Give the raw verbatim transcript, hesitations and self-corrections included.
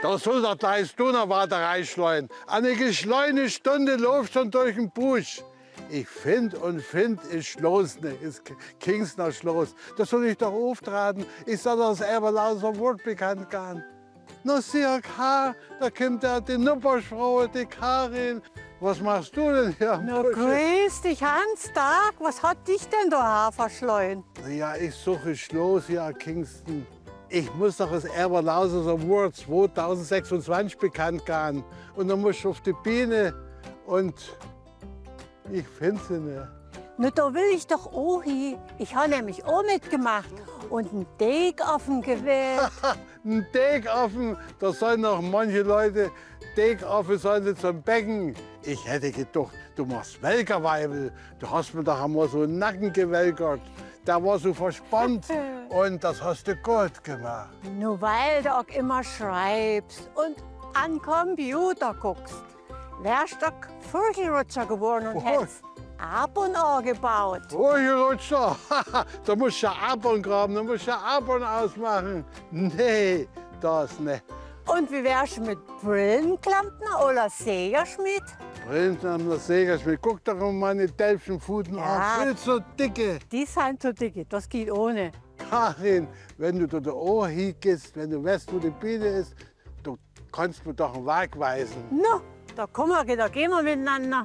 Da soll der gleich Donauwader reinschleuen. Eine geschleune Stunde läuft schon durch den Busch. Ich find und find ist Schloss nicht, ist Kingsner Schloss. Das soll ich doch auftraten. Ich soll das Eberlauser Wort bekannt gehen. Na, sieh, Karl, da kommt ja die Nuppersfrau, die Karin. Was machst du denn hier? Na, grüß dich, Hans Tag. Was hat dich denn da verschleuen? Ja, ich suche Schloss hier in Kingston. Ich muss doch das Eberlauser Award zweitausendsechsundzwanzig bekannt gehen. Und dann muss ich auf die Biene. Und ich finde sie nicht. Na, da will ich doch auch hin. Ich habe nämlich auch mitgemacht und einen Degaffen gewählt. Ein Degaffen, da sollen noch manche Leute Degaffen sollen sie zum Becken. Ich hätte gedacht, du machst Welkerweibel. Du hast mir doch einmal so einen Nacken gewelkert. Der war so verspannt und das hast du gut gemacht. Nur weil du auch immer schreibst und an Computer guckst. Wärst du Vogelrutscher geworden und Oh. hättest ab und an gebaut. Vogelrutscher, da musst du ja Abeln graben, da musst du ja Abeln ausmachen. Nee, das nicht. Und wie wärst du mit Brillenklampner oder Sägerschmied? Brillenklampner, Sägerschmied, guck doch mal meine Delfenpfoten Ja. an. Viel so dicke. Die sind so dicke, das geht ohne. Karin, wenn du da Ohr hingehst, wenn du weißt, wo die Biene ist, du kannst mir doch einen Weg weisen. Na, da kommen wir, da gehen wir miteinander.